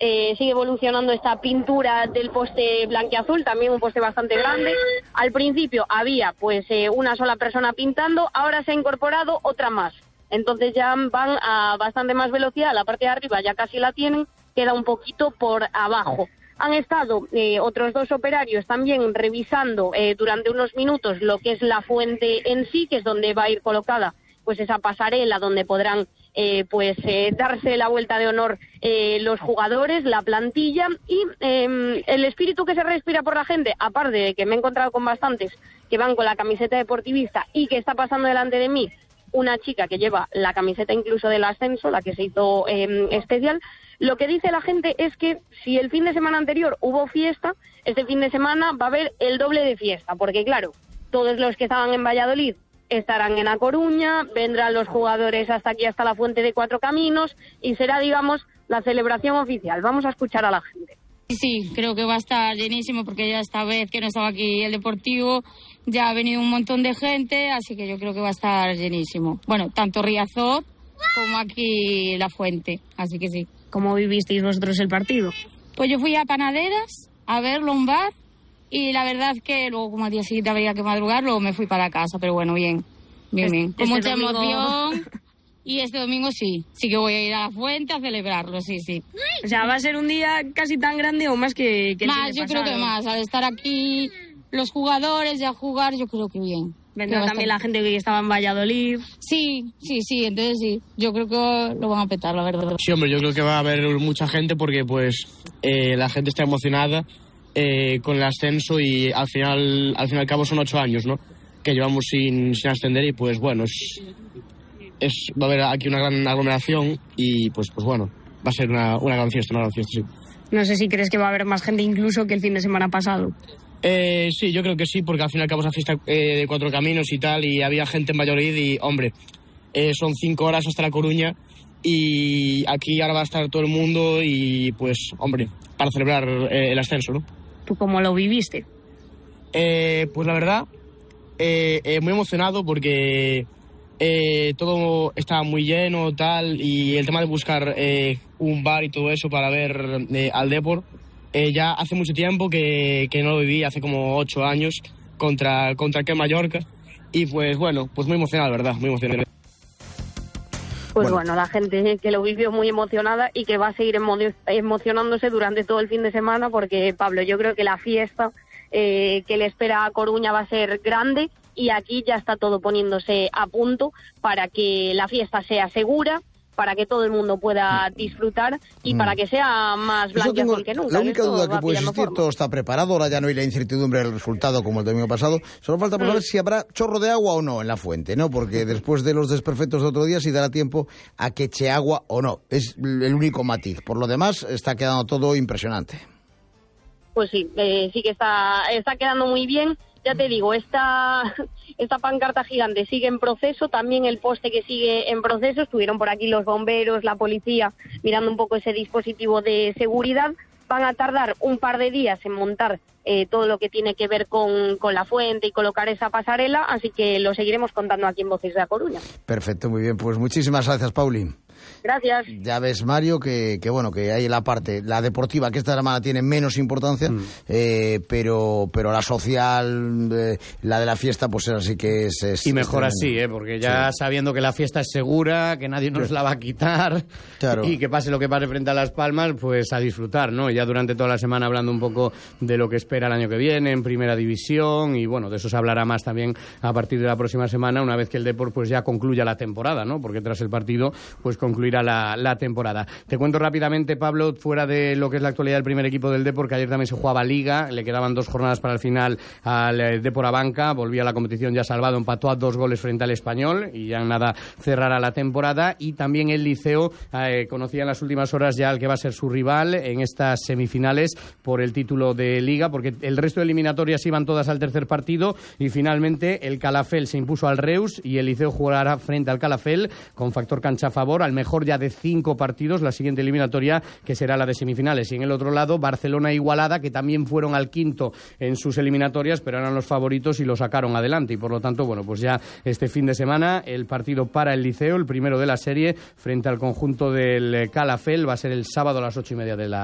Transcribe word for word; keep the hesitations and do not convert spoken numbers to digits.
eh, sigue evolucionando esta pintura del poste blanquiazul, también un poste bastante grande. Al principio había pues eh, una sola persona pintando, ahora se ha incorporado otra más. Entonces ya van a bastante más velocidad, la parte de arriba ya casi la tienen, queda un poquito por abajo. Han estado eh, otros dos operarios también revisando eh, durante unos minutos lo que es la fuente en sí, que es donde va a ir colocada pues esa pasarela donde podrán eh, pues eh, darse la vuelta de honor eh, los jugadores, la plantilla y eh, el espíritu que se respira por la gente, aparte de que me he encontrado con bastantes que van con la camiseta deportivista y que está pasando delante de mí una chica que lleva la camiseta incluso del ascenso, la que se hizo eh, especial. Lo que dice la gente es que si el fin de semana anterior hubo fiesta, este fin de semana va a haber el doble de fiesta, porque claro, todos los que estaban en Valladolid estarán en A Coruña, vendrán los jugadores hasta aquí, hasta la Fuente de Cuatro Caminos, y será, digamos, la celebración oficial. Vamos a escuchar a la gente. Sí, creo que va a estar llenísimo, porque ya esta vez que no estaba aquí el Deportivo, ya ha venido un montón de gente, así que yo creo que va a estar llenísimo. Bueno, tanto Riazor como aquí la Fuente, así que sí. ¿Cómo vivisteis vosotros el partido? Pues yo fui a Panaderas a verlo, un bar, y la verdad que luego, como al día siguiente había que madrugar, luego me fui para casa, pero bueno, bien, bien, bien. Con este mucha domingo... emoción, y este domingo sí, sí que voy a ir a la Fuente a celebrarlo, sí, sí. O sea, ¿va a ser un día casi tan grande o más que, que el Más, fin de yo pasado? creo que más, al estar aquí los jugadores y a jugar, yo creo que bien. Vendrá que también estar... la gente que estaba en Valladolid. Sí, sí, sí, entonces sí, yo creo que lo van a petar, la verdad. Sí, hombre, yo creo que va a haber mucha gente porque pues eh, la gente está emocionada eh, con el ascenso y al final, al fin y al cabo son ocho años, ¿no? Que llevamos sin, sin ascender y pues bueno, es, es, va a haber aquí una gran aglomeración y pues, pues bueno, va a ser una, una gran fiesta, una gran fiesta, sí. No sé si crees que va a haber más gente incluso que el fin de semana pasado. Eh, sí, yo creo que sí, porque al fin y al cabo es la fiesta eh, de Cuatro Caminos y tal, y había gente en Valladolid y, hombre, eh, son cinco horas hasta La Coruña y aquí ahora va a estar todo el mundo y, pues, hombre, para celebrar eh, el ascenso, ¿no? ¿Tú cómo lo viviste? Eh, pues la verdad, eh, eh, muy emocionado porque eh, todo estaba muy lleno, tal, y el tema de buscar eh, un bar y todo eso para ver eh, al Depor. Eh, ya hace mucho tiempo que, que no lo viví, hace como ocho años, contra, contra el Mallorca. Y pues bueno, pues muy emocionado, ¿verdad? Muy emocionado. Pues bueno. bueno, la gente que lo vivió muy emocionada y que va a seguir emo- emocionándose durante todo el fin de semana, porque, Pablo, yo creo que la fiesta eh, que le espera a Coruña va a ser grande y aquí ya está todo poniéndose a punto para que la fiesta sea segura, para que todo el mundo pueda disfrutar y mm. para que sea más blanco que nunca. La única duda que puede existir, forma. Todo está preparado, ahora ya no hay la incertidumbre del resultado como el domingo pasado, solo falta por mm. saber si habrá chorro de agua o no en la fuente, ¿no? Porque después de los desperfectos de otro día sí dará tiempo a que eche agua o no, es el único matiz. Por lo demás está quedando todo impresionante. Pues sí, eh, sí que está, está quedando muy bien. Ya te digo, esta, esta pancarta gigante sigue en proceso, también el poste que sigue en proceso. Estuvieron por aquí los bomberos, la policía, mirando un poco ese dispositivo de seguridad. Van a tardar un par de días en montar eh, todo lo que tiene que ver con, con la fuente y colocar esa pasarela, así que lo seguiremos contando aquí en Voces de A Coruña. Perfecto, muy bien, pues muchísimas gracias, Pauli. Gracias. Ya ves, Mario, que, que bueno, que hay la parte, la deportiva, que esta semana tiene menos importancia, mm. eh, pero pero la social, eh, la de la fiesta, pues es así que es... es y mejor es así, ¿eh? Porque ya sí. sabiendo que la fiesta es segura, que nadie nos la va a quitar, claro. y que pase lo que pase frente a Las Palmas, pues a disfrutar, ¿no? Ya durante toda la semana hablando un poco de lo que espera el año que viene en Primera División, y bueno, de eso se hablará más también a partir de la próxima semana, una vez que el Depor pues ya concluya la temporada, ¿no? Porque tras el partido, pues concluirá la, la temporada. Te cuento rápidamente, Pablo, fuera de lo que es la actualidad del primer equipo del Depor, que ayer también se jugaba Liga, le quedaban dos jornadas para el final al eh, Depor Abanca, volvía a la competición ya salvado, empató a dos goles frente al Español y ya nada cerrará la temporada. Y también el Liceo eh, conocía en las últimas horas ya al que va a ser su rival en estas semifinales por el título de Liga, porque el resto de eliminatorias iban todas al tercer partido y finalmente el Calafell se impuso al Reus y el Liceo jugará frente al Calafell con factor cancha a favor, al mejor ya de cinco partidos, la siguiente eliminatoria que será la de semifinales. Y en el otro lado, Barcelona e Igualada, que también fueron al quinto en sus eliminatorias, pero eran los favoritos y lo sacaron adelante. Y por lo tanto, bueno, pues ya este fin de semana el partido para el Liceo, el primero de la serie, frente al conjunto del Calafell, va a ser el sábado a las ocho y media de la